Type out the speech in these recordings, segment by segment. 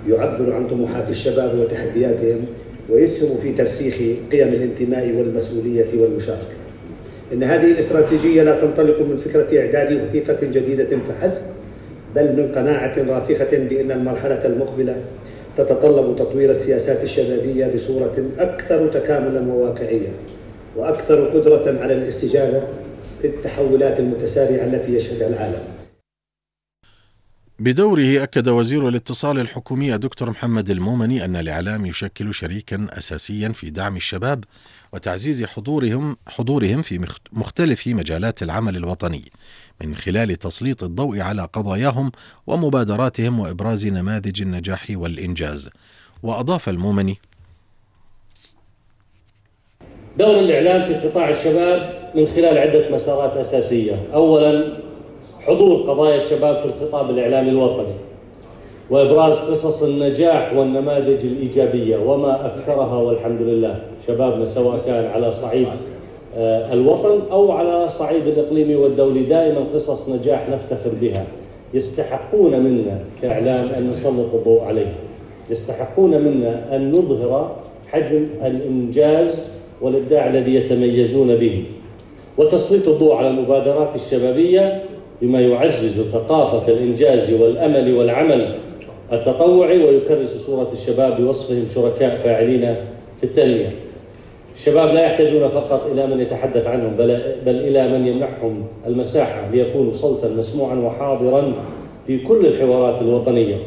يعبر عن طموحات الشباب وتحدياتهم ويسهم في ترسيخ قيم الانتماء والمسؤولية والمشاركة. إن هذه الاستراتيجية لا تنطلق من فكرة إعداد وثيقة جديدة فحسب، بل من قناعة راسخة بأن المرحلة المقبلة تتطلب تطوير السياسات الشبابية بصورة أكثر تكاملا وواقعية، وأكثر قدرة على الاستجابة للتحولات المتسارعة التي يشهدها العالم. بدوره أكد وزير الاتصال الحكومي دكتور محمد المومني أن الإعلام يشكل شريكا أساسيا في دعم الشباب وتعزيز حضورهم في مختلف مجالات العمل الوطني من خلال تسليط الضوء على قضاياهم ومبادراتهم وإبراز نماذج النجاح والإنجاز. وأضاف المومني: دور الإعلام في قطاع الشباب من خلال عدة مسارات أساسية. أولا، حضور قضايا الشباب في الخطاب الإعلامي الوطني وإبراز قصص النجاح والنماذج الإيجابية وما أكثرها والحمد لله. شبابنا سواء كان على صعيد الوطن أو على صعيد الإقليمي والدولي دائما قصص نجاح نفتخر بها. يستحقون منا كإعلام أن نسلط الضوء عليه، يستحقون منا أن نظهر حجم الإنجاز والإبداع الذي يتميزون به، وتسليط الضوء على المبادرات الشبابية بما يعزز ثقافة الإنجاز والأمل والعمل التطوعي ويكرس صورة الشباب بوصفهم شركاء فاعلين في التنمية. الشباب لا يحتاجون فقط إلى من يتحدث عنهم بل إلى من يمنحهم المساحة ليكونوا صوتا مسموعا وحاضرا في كل الحوارات الوطنية.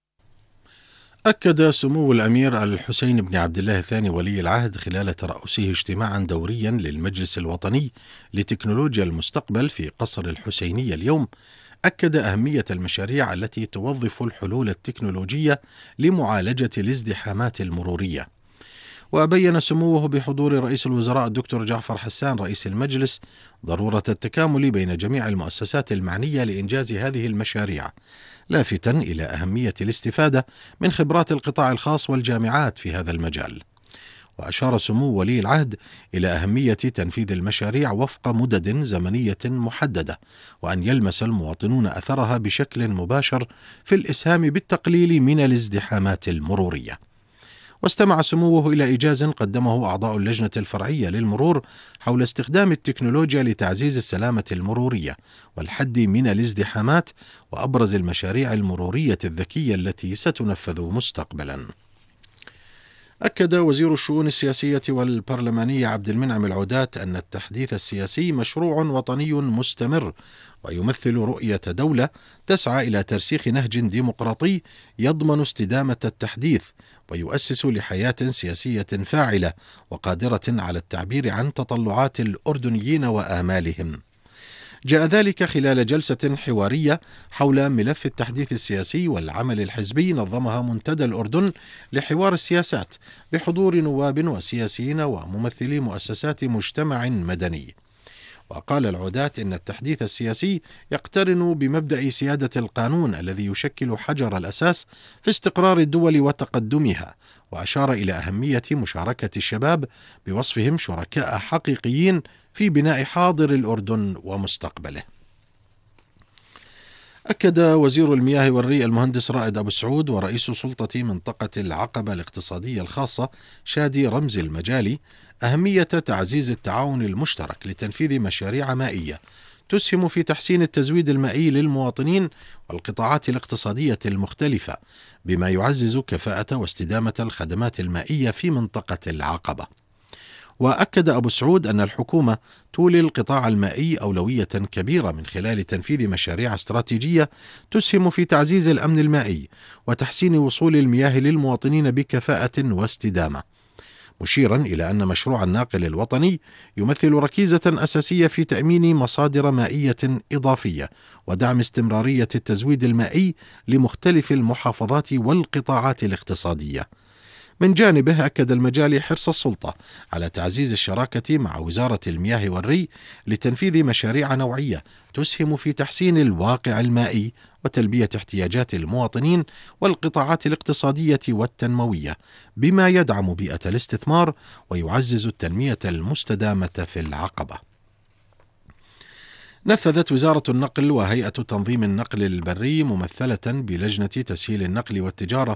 أكد سمو الأمير الحسين بن عبد الله الثاني ولي العهد خلال ترأسه اجتماعا دوريا للمجلس الوطني لتكنولوجيا المستقبل في قصر الحسينية اليوم، أكد أهمية المشاريع التي توظف الحلول التكنولوجية لمعالجة الازدحامات المرورية. وبين سموه بحضور رئيس الوزراء الدكتور جعفر حسان رئيس المجلس ضرورة التكامل بين جميع المؤسسات المعنية لإنجاز هذه المشاريع، لافتا إلى أهمية الاستفادة من خبرات القطاع الخاص والجامعات في هذا المجال. وأشار سمو ولي العهد إلى أهمية تنفيذ المشاريع وفق مدد زمنية محددة، وأن يلمس المواطنون أثرها بشكل مباشر في الإسهام بالتقليل من الازدحامات المرورية. واستمع سموه إلى إيجاز قدمه أعضاء اللجنة الفرعية للمرور حول استخدام التكنولوجيا لتعزيز السلامة المرورية والحد من الازدحامات وأبرز المشاريع المرورية الذكية التي ستنفذ مستقبلا. أكد وزير الشؤون السياسية والبرلمانية عبد المنعم العودات أن التحديث السياسي مشروع وطني مستمر، ويمثل رؤية دولة تسعى إلى ترسيخ نهج ديمقراطي يضمن استدامة التحديث ويؤسس لحياة سياسية فاعلة وقادرة على التعبير عن تطلعات الأردنيين وآمالهم. جاء ذلك خلال جلسة حوارية حول ملف التحديث السياسي والعمل الحزبي نظمها منتدى الأردن لحوار السياسات بحضور نواب وسياسيين وممثلي مؤسسات مجتمع مدني. وقال العودات إن التحديث السياسي يقترن بمبدأ سيادة القانون الذي يشكل حجر الأساس في استقرار الدول وتقدمها، وأشار إلى أهمية مشاركة الشباب بوصفهم شركاء حقيقيين في بناء حاضر الأردن ومستقبله. أكد وزير المياه والري المهندس رائد أبو سعود ورئيس سلطة منطقة العقبة الاقتصادية الخاصة شادي رمزي المجالي أهمية تعزيز التعاون المشترك لتنفيذ مشاريع مائية تسهم في تحسين التزويد المائي للمواطنين والقطاعات الاقتصادية المختلفة، بما يعزز كفاءة واستدامة الخدمات المائية في منطقة العقبة. وأكد أبو سعود أن الحكومة تولي القطاع المائي أولوية كبيرة من خلال تنفيذ مشاريع استراتيجية تسهم في تعزيز الأمن المائي وتحسين وصول المياه للمواطنين بكفاءة واستدامة، مشيرا إلى أن مشروع الناقل الوطني يمثل ركيزة أساسية في تأمين مصادر مائية إضافية ودعم استمرارية التزويد المائي لمختلف المحافظات والقطاعات الاقتصادية. من جانبه أكد المجالي حرص السلطة على تعزيز الشراكة مع وزارة المياه والري لتنفيذ مشاريع نوعية تسهم في تحسين الواقع المائي وتلبية احتياجات المواطنين والقطاعات الاقتصادية والتنموية، بما يدعم بيئة الاستثمار ويعزز التنمية المستدامة في العقبة. نفذت وزارة النقل وهيئة تنظيم النقل البري ممثلة بلجنة تسهيل النقل والتجارة